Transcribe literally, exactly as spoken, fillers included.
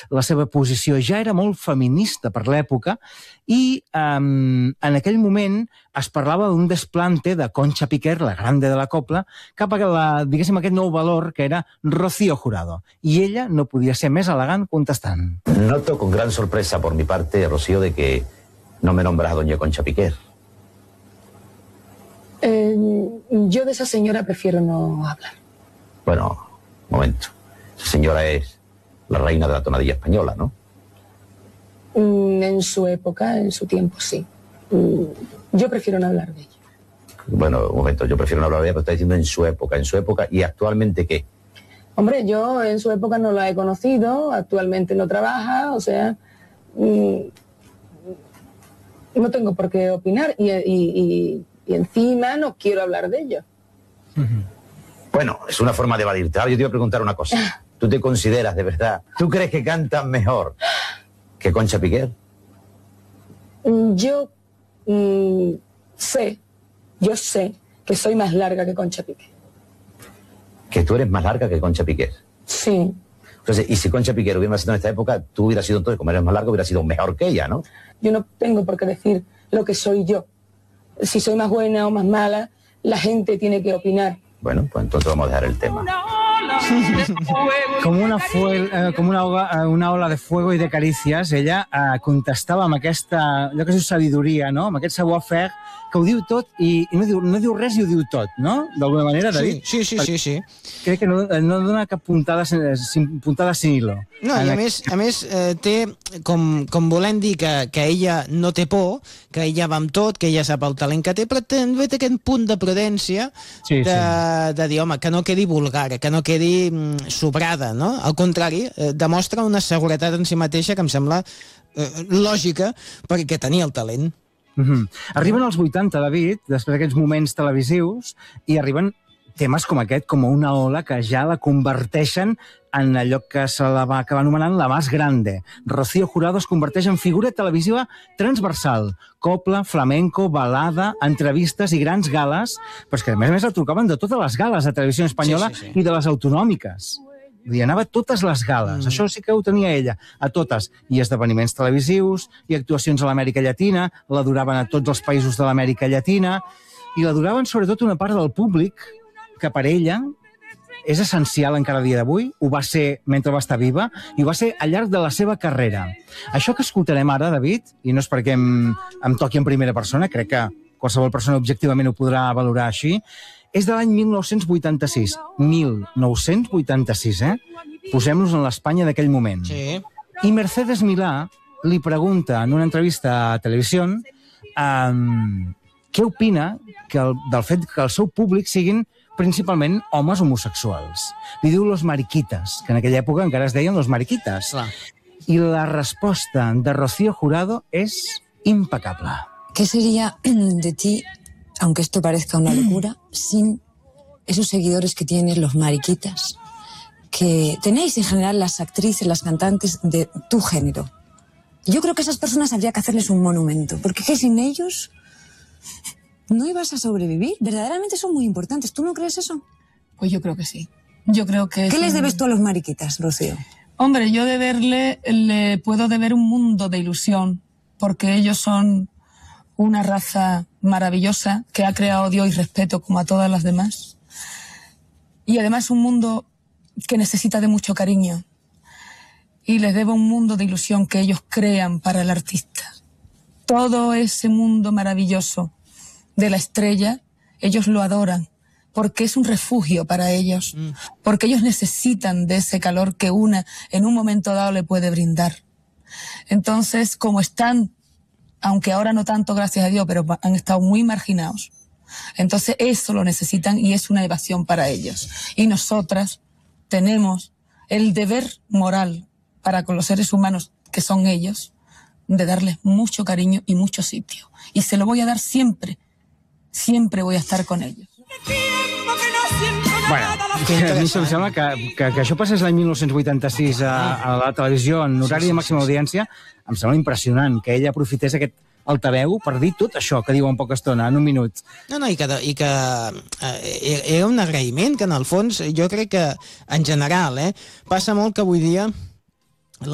la seva posició, ja era molt feminista per l'època, i um, en aquell moment es parlava d'un desplante de Concha Piquer, la grande de la copla, cap a la, diguéssim, aquest nou valor que era Rocío Jurado. I ella no podia ser més elegant contestant. Noto con gran sorpresa por mi parte, Rocío, de que no me nombras a doña Concha Piquer. Eh, yo de esa señora prefiero no hablar. Bueno, un momento. Esa señora es la reina de la tonadilla española, ¿no? Mm, en su época, en su tiempo, sí. Mm, yo prefiero no hablar de ella. Bueno, un momento, yo prefiero no hablar de ella, pero está diciendo en su época. ¿En su época y actualmente qué? Hombre, yo en su época no la he conocido, actualmente no trabaja, o sea... Mm, no tengo por qué opinar y, y, y, y encima no quiero hablar de ello. Uh-huh. Bueno, es una forma de evadirte. Ahora yo te voy a preguntar una cosa. ¿Tú te consideras de verdad? ¿Tú crees que cantas mejor que Concha Piquer? Yo mm, sé, yo sé que soy más larga que Concha Piquer. ¿Que tú eres más larga que Concha Piquer? Sí. Entonces, y si Concha Piquer hubiera nacido en esta época, tú hubieras sido entonces, como eres más larga, hubiera sido mejor que ella, ¿no? Yo no tengo por qué decir lo que soy yo. Si soy más buena o más mala, la gente tiene que opinar. Bueno, pues entonces vamos a dejar el tema. Com una, fuel, eh, com una, ola, una ola de fuego i de carícies, ella eh, contestava amb aquesta, allò que es diu sabidoria, no? Amb aquest savoir-faire, que ho diu tot i, i no, diu, no diu res i ho diu tot, no? D'alguna manera, David? Sí, sí, sí, sí, sí. Crec que no, no dona cap puntada, puntada sin hilo. No, i a més, a més eh, té com, com volent dir que, que ella no té por, que ella va amb tot, que ella sap el talent que té, però també té aquest punt de prudència sí, de, sí. de dir, home, que no quedi vulgar, que no quedi mm, sobrada, no? Al contrari, eh, demostra una seguretat en si mateixa que em sembla eh, lògica, perquè tenia el talent. Mm-hmm. Arriben els vuitanta, David, després d'aquests moments televisius, i arriben temes com aquest, com una ola que ja la converteixen en allò que se la va acabar anomenant la más grande. Rocío Jurado es converteix en figura televisiva transversal. Copla, flamenco, balada, entrevistes i grans gales, però és que a més a més la trucaven de totes les gales de Televisió Espanyola sí, sí, sí. i de les autonòmiques. I anava a totes les gales, mm. això sí que ho tenia ella, a totes, i esdeveniments televisius, i actuacions a l'Amèrica Llatina, l'adoraven a tots els països de l'Amèrica Llatina, i l'adoraven sobretot una part del públic, que per ella és essencial encara a dia d'avui, ho va ser mentre va estar viva, i ho va ser al llarg de la seva carrera. Això que escoltarem ara, David, i no és perquè em, em toqui en primera persona, crec que qualsevol persona objectivament ho podrà valorar així, és de l'any mil nou-cents vuitanta-sis. mil nou-cents vuitanta-sis, eh? Posem-nos en l'Espanya d'aquell moment. Sí. I Mercedes Milà li pregunta en una entrevista a Televisió um, què opina que el, del fet que el seu públic siguin principalment homes homosexuals. Li diu los mariquitas, que en aquella època encara es deien los mariquitas. Clar. I la resposta de Rocío Jurado és impecable. ¿Qué sería de ti, aunque esto parezca una locura, sin esos seguidores que tienen los mariquitas, que tenéis en general las actrices, las cantantes de tu género? Yo creo que a esas personas habría que hacerles un monumento, porque que sin ellos no ibas a sobrevivir. Verdaderamente son muy importantes. ¿Tú no crees eso? Pues yo creo que sí. Yo creo que... ¿Qué les un... debes tú a los mariquitas, Rocío? Hombre, yo deberle, le puedo deber un mundo de ilusión, porque ellos son una raza maravillosa que ha creado Dios y respeto como a todas las demás. Y además un mundo que necesita de mucho cariño. Y les debo un mundo de ilusión que ellos crean para el artista. Todo ese mundo maravilloso de la estrella, ellos lo adoran, porque es un refugio para ellos, mm. porque ellos necesitan de ese calor que una en un momento dado le puede brindar. Entonces, como están, aunque ahora no tanto, gracias a Dios, pero han estado muy marginados, entonces eso lo necesitan y es una evasión para ellos. Y nosotras tenemos el deber moral para con los seres humanos que son ellos, de darles mucho cariño y mucho sitio. Y se lo voy a dar siempre, siempre voy a estar con ellos. Bueno, a mi em sembla que, que, que això passés l'any mil nou-cents vuitanta-sis a, a la televisió en horari de màxima audiència, em sembla impressionant que ella aprofités aquest altaveu per dir tot això que diu en poca estona, en un minut. No, no, i que, i que eh, era un agraïment que en el fons jo crec que en general eh, passa molt que avui dia